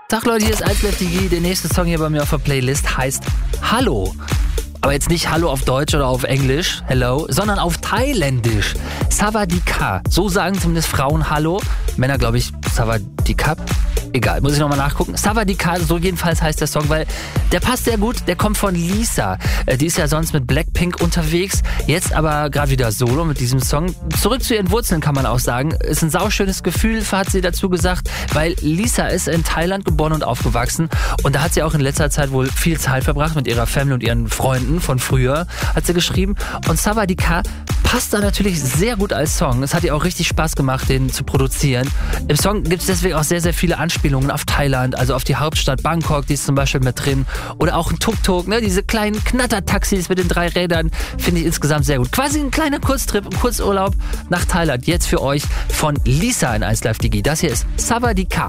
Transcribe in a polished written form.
Tag Leute, hier ist AlsLefDigi. Der nächste Song hier bei mir auf der Playlist heißt Hallo. Aber jetzt nicht Hallo auf Deutsch oder auf Englisch, Hello, sondern auf Thailändisch. Sawadee-ka. So sagen zumindest Frauen Hallo. Männer, glaube ich, Sawadee-kap. Egal, muss ich nochmal nachgucken. Sawadee-ka, so jedenfalls heißt der Song, weil der passt sehr gut. Der kommt von Lisa. Die ist ja sonst mit Blackpink unterwegs. Jetzt aber gerade wieder solo mit diesem Song. Zurück zu ihren Wurzeln, kann man auch sagen. Ist ein sauschönes Gefühl, hat sie dazu gesagt, weil Lisa ist in Thailand geboren und aufgewachsen. Und da hat sie auch in letzter Zeit wohl viel Zeit verbracht mit ihrer Family und ihren Freunden von früher, hat sie geschrieben. Und Sawadee-ka passt da natürlich sehr gut als Song. Es hat ihr auch richtig Spaß gemacht, den zu produzieren. Im Song gibt es deswegen auch sehr, sehr viele Anspielungen auf Thailand, also auf die Hauptstadt Bangkok, die ist zum Beispiel mit drin. Oder auch ein Tuk-Tuk, ne? Diese kleinen Knattertaxis mit den 3 Rädern, finde ich insgesamt sehr gut. Quasi ein kleiner Kurztrip, ein Kurzurlaub nach Thailand. Jetzt für euch von Lisa in AlsLefDigi. Das hier ist Sawadee-ka.